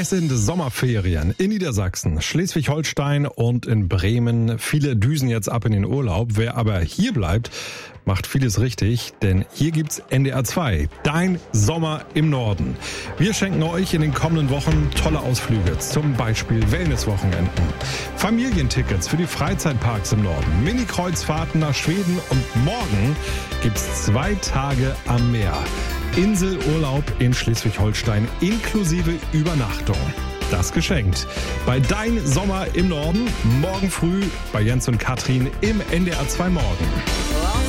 Es sind Sommerferien in Niedersachsen, Schleswig-Holstein und in Bremen. Viele düsen jetzt ab in den Urlaub. Wer aber hier bleibt, macht vieles richtig, denn hier gibt's NDR 2, dein Sommer im Norden. Wir schenken euch in den kommenden Wochen tolle Ausflüge, zum Beispiel Wellnesswochenenden, Familientickets für die Freizeitparks im Norden, Mini-Kreuzfahrten nach Schweden und morgen gibt's 2 Tage am Meer. Inselurlaub in Schleswig-Holstein inklusive Übernachtung. Das geschenkt. Bei Dein Sommer im Norden, morgen früh bei Jens und Katrin im NDR 2 Morgen.